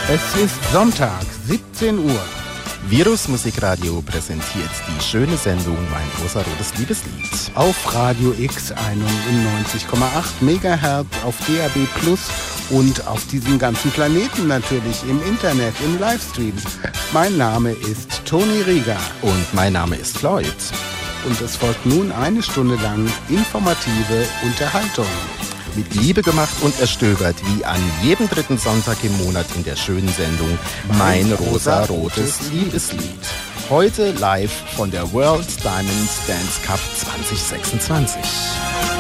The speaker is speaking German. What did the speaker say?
Es ist Sonntag, 17 Uhr. Virus Musikradio präsentiert die schöne Sendung Mein rosarotes Liebeslied. Auf Radio X 91,8 Megahertz, auf DAB Plus und auf diesem ganzen Planeten natürlich im Internet, im Livestream. Mein Name ist Toni Rieger. Und mein Name ist Floyd. Und es folgt nun eine Stunde lang informative Unterhaltung. Mit Liebe gemacht und erstöbert, wie an jedem dritten Sonntag im Monat in der schönen Sendung Mein rosarotes Liebeslied. Heute live von der World Diamond Dance Cup 2026.